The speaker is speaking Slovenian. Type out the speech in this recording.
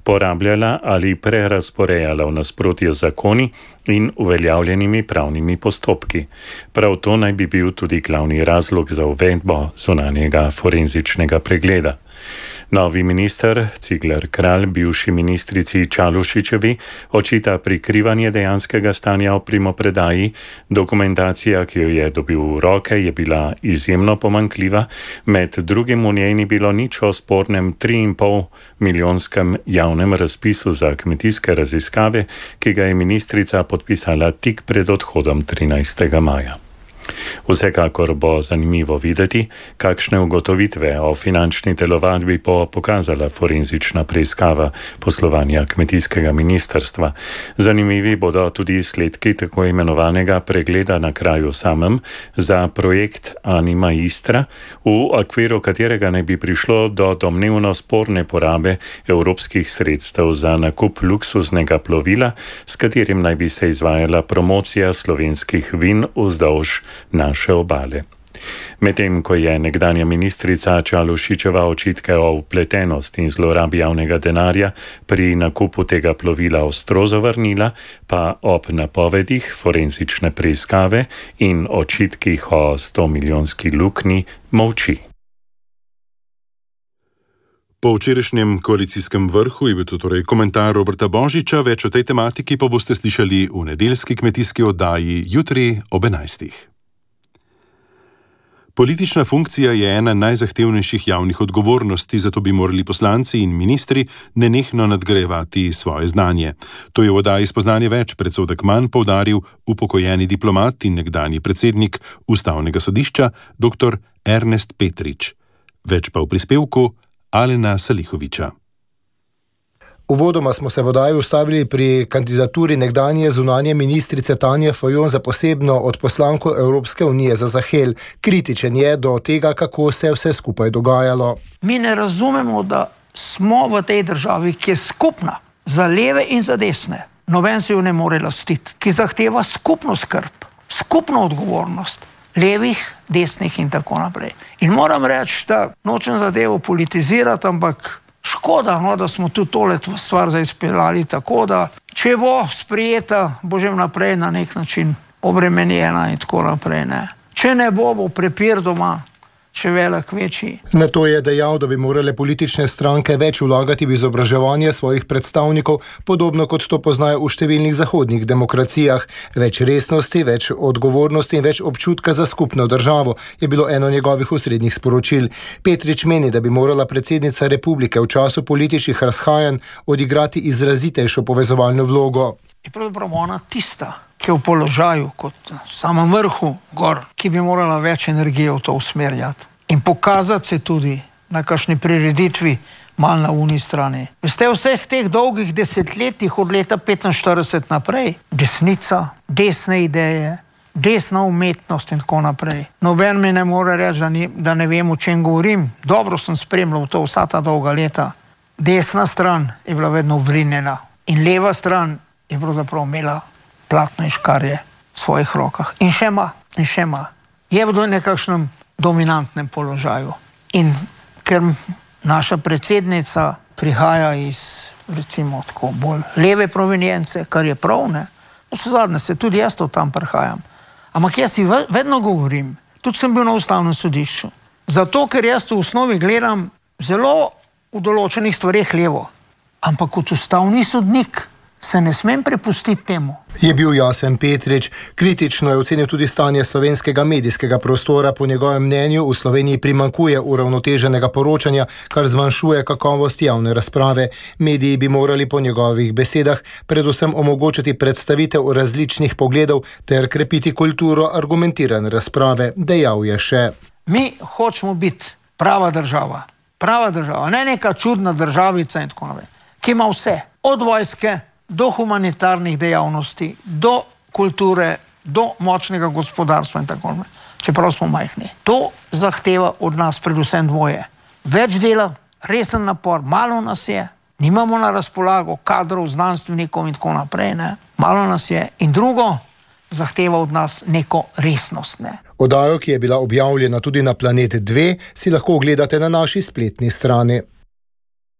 porabljala ali prerazporejala v nasprotju z zakoni in uveljavljenimi pravnimi postopki. Prav to naj bi bil tudi glavni razlog za uvedbo zunanjega forenzičnega pregleda. Novi minister Cigler Kralj bivši ministrici Čalušićevi očita prikrivanje dejanskega stanja o primopredaji. Dokumentacija, ki jo je dobil v roke, je bila izjemno pomanjkljiva. Med drugim v njej ni bilo nič o spornem 3,5 milijonskem javnem razpisu za kmetijske raziskave, ki ga je ministrica podpisala tik pred odhodom 13. maja. Vsekakor bo zanimivo videti, kakšne ugotovitve o finančni telovadbi bo pokazala forenzična preiskava poslovanja kmetijskega ministrstva. Zanimivi bodo tudi izsledki tako imenovanega pregleda na kraju samem za projekt Anima Istra, v okviru katerega naj bi prišlo do domnevno sporne porabe evropskih sredstev za nakup luksuznega plovila, s katerim naj bi se izvajala promocija slovenskih vin vzdolž naše obale. Medtem ko je nekdanja ministrica Čalušićeva očitke o vpletenosti in zlorabi javnega denarja pri nakupu tega plovila ostro zavrnila, pa ob napovedih forenzične preiskave in očitkih o 100-milijonski luknji molči. Po včerajšnjem koalicijskem vrhu je bil to torej komentar Roberta Božiča, več o tej tematiki pa boste slišali v nedeljski kmetijski oddaji jutri ob 11. Politična funkcija je ena najzahtevnejših javnih odgovornosti, zato bi morali poslanci in ministri nenehno nadgrajevati svoje znanje. To je v oddaji Spoznanje več predsodek manj poudaril upokojeni diplomat in nekdanji predsednik Ustavnega sodišča dr. Ernest Petrič. Več pa v prispevku Alena Salihoviča. Uvodoma smo se v oddaji ustavili pri kandidaturi nekdanje zunanje ministrice Tanje Fajon za posebno odposlanko Evropske unije za Sahel. Kritičen je do tega, kako se vse skupaj dogajalo. Mi ne razumemo, da smo v tej državi, ki je skupna za leve in za desne, noben se jo ne more lastiti, ki zahteva skupno skrb, skupno odgovornost levih, desnih in tako naprej. In moram reči, da nočem zadevo politizirati, ampak škoda, da smo tudi tole stvar zaizpeljali tako, da če bo sprijeta, bo že naprej na nek način obremenjena in tako naprej. Ne. Če ne bo, bo prepir doma še velik večji. Na to je dejal, da bi morale politične stranke več vlagati v izobraževanje svojih predstavnikov, podobno kot to poznajo v številnih zahodnih demokracijah. Več resnosti, več odgovornosti in več občutka za skupno državo je bilo eno njegovih osrednjih sporočil. Petrič meni, da bi morala predsednica republike v času političnih razhajanj odigrati izrazitejšo povezovalno vlogo. Je pravzaprav ona tista, ki je v položaju kot na samem vrhu gor, ki bi morala več energije v to usmerjati in pokazati se tudi na kakšni prireditvi malo na uni strani. Veste, vseh teh dolgih desetletjih od leta 45 naprej, desnica, desne ideje, desna umetnost in tako naprej. Noben mi ne more reči, da ne vem, o čem govorim. Dobro sem spremljal to vsa ta dolga leta. Desna stran je bila vedno vrinjena in leva stran je pravzaprav imela platno in škarje v svojih rokah. In še ima. Je v nekakšnem dominantnem položaju. In ker naša predsednica prihaja iz, recimo, tako bolj leve provenience, kar je prav, ne? Vse zadnje se tudi jaz to tam prihajam. Ampak jaz si vedno govorim, tudi sem bil na Ustavnem sodišču, zato ker jaz v osnovi gledam zelo v določenih stvareh levo. Ampak kot ustavni sodnik se ne smem prepustiti temu. Je bil jasen Petrič. Kritično je ocenil tudi stanje slovenskega medijskega prostora. Po njegovem mnenju v Sloveniji primanjkuje uravnoteženega poročanja, kar zmanjšuje kakovost javne razprave. Mediji bi morali po njegovih besedah predvsem omogočiti predstavitev različnih pogledov ter krepiti kulturo argumentirane razprave. Dejal je še: Mi hočemo biti prava država, ne neka čudna državica in tako naprej, ki ima vse, od vojske do humanitarnih dejavnosti, do kulture, do močnega gospodarstva in tako naprej, čeprav smo majhni. To zahteva od nas predvsem dvoje. Več dela, resen napor, malo nas je, nimamo na razpolago kadrov, znanstvenikov in tako naprej, ne? Malo nas je. In drugo, zahteva od nas neko resnost. Ne? Oddajo, ki je bila objavljena tudi na Planet 2, si lahko ogledate na naši spletni strani.